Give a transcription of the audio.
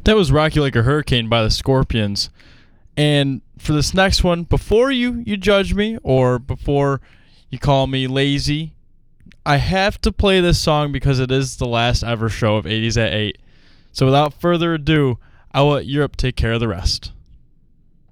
That was Rock You Like a Hurricane by the Scorpions. And for this next one, before you judge me or before you call me lazy, I have to play this song because it is the last ever show of 80s at 8. So without further ado, I'll let Europe take care of the rest.